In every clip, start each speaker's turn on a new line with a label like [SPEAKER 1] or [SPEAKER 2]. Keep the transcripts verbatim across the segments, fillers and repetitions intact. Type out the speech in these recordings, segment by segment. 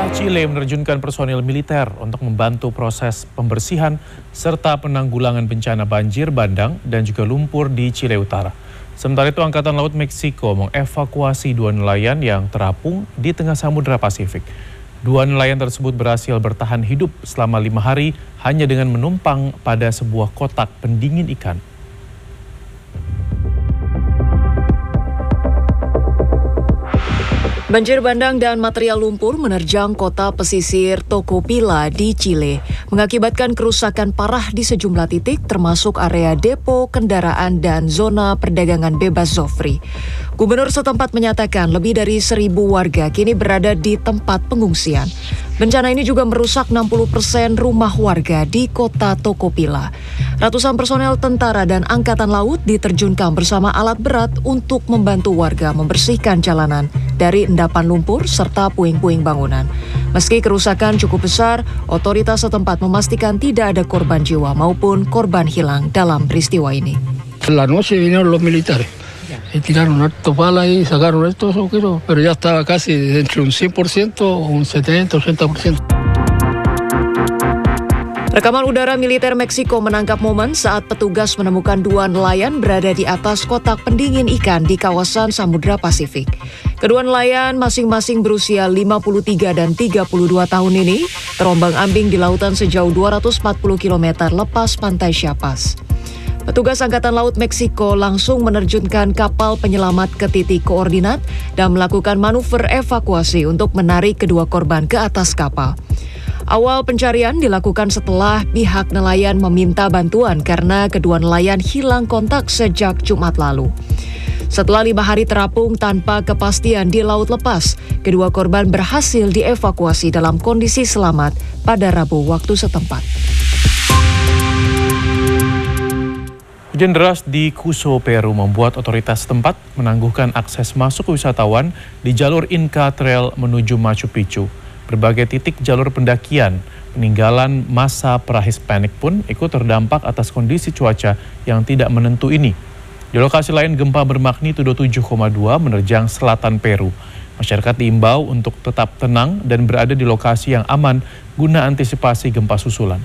[SPEAKER 1] Chile menerjunkan personil militer untuk membantu proses pembersihan serta penanggulangan bencana banjir bandang dan juga lumpur di Chile Utara. Sementara itu, Angkatan Laut Meksiko mengevakuasi dua nelayan yang terapung di tengah Samudra Pasifik. Dua nelayan tersebut berhasil bertahan hidup selama lima hari hanya dengan menumpang pada sebuah kotak pendingin ikan.
[SPEAKER 2] Banjir bandang dan material lumpur menerjang kota pesisir Tocopilla di Chile, mengakibatkan kerusakan parah di sejumlah titik termasuk area depo kendaraan dan zona perdagangan bebas Zofri. Gubernur setempat menyatakan lebih dari seribu warga kini berada di tempat pengungsian. Bencana ini juga merusak enam puluh persen rumah warga di kota Tocopilla. Ratusan personel tentara dan angkatan laut diterjunkan bersama alat berat untuk membantu warga membersihkan jalanan dari endapan lumpur serta puing-puing bangunan. Meski kerusakan cukup besar, otoritas setempat memastikan tidak ada korban jiwa maupun korban hilang dalam peristiwa ini.
[SPEAKER 3] La noche vinieron los militares. Y tiraron harto pala y sacaron estos objetos, pero ya estaba casi entre un cien por ciento o un setenta a ochenta por ciento.
[SPEAKER 2] Rekaman udara militer Meksiko menangkap momen saat petugas menemukan dua nelayan berada di atas kotak pendingin ikan di kawasan Samudra Pasifik. Kedua nelayan masing-masing berusia lima puluh tiga dan tiga puluh dua tahun ini terombang-ambing di lautan sejauh dua ratus empat puluh kilometer lepas pantai Chiapas. Petugas Angkatan Laut Meksiko langsung menerjunkan kapal penyelamat ke titik koordinat dan melakukan manuver evakuasi untuk menarik kedua korban ke atas kapal. Awal pencarian dilakukan setelah pihak nelayan meminta bantuan karena kedua nelayan hilang kontak sejak Jumat lalu. Setelah lima hari terapung tanpa kepastian di laut lepas, kedua korban berhasil dievakuasi dalam kondisi selamat pada Rabu waktu setempat.
[SPEAKER 1] Hujan deras di Cusco, Peru membuat otoritas setempat menangguhkan akses masuk wisatawan di jalur Inca Trail menuju Machu Picchu. Berbagai titik jalur pendakian peninggalan masa Prahispanik pun ikut terdampak atas kondisi cuaca yang tidak menentu ini. Di lokasi lain, gempa bermagnitudo tujuh koma dua menerjang selatan Peru. Masyarakat diimbau untuk tetap tenang dan berada di lokasi yang aman guna antisipasi gempa susulan.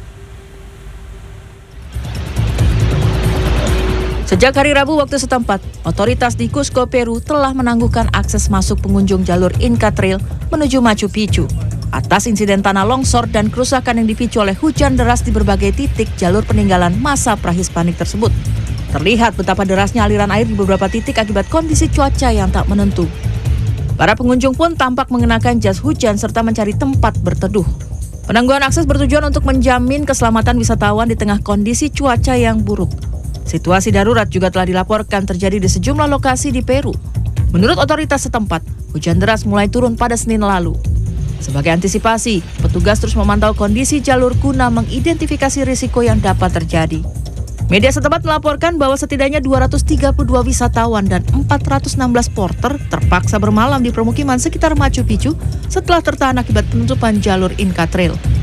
[SPEAKER 4] Sejak hari Rabu waktu setempat, otoritas di Cusco, Peru telah menangguhkan akses masuk pengunjung jalur Inca Trail menuju Machu Picchu atas insiden tanah longsor dan kerusakan yang dipicu oleh hujan deras di berbagai titik jalur peninggalan masa Prahispanik tersebut. Terlihat betapa derasnya aliran air di beberapa titik akibat kondisi cuaca yang tak menentu. Para pengunjung pun tampak mengenakan jas hujan serta mencari tempat berteduh. Penangguhan akses bertujuan untuk menjamin keselamatan wisatawan di tengah kondisi cuaca yang buruk. Situasi darurat juga telah dilaporkan terjadi di sejumlah lokasi di Peru. Menurut otoritas setempat, hujan deras mulai turun pada Senin lalu. Sebagai antisipasi, petugas terus memantau kondisi jalur guna mengidentifikasi risiko yang dapat terjadi. Media setempat melaporkan bahwa setidaknya dua ratus tiga puluh dua wisatawan dan empat ratus enam belas porter terpaksa bermalam di permukiman sekitar Machu Picchu setelah tertahan akibat penutupan jalur Inca Trail.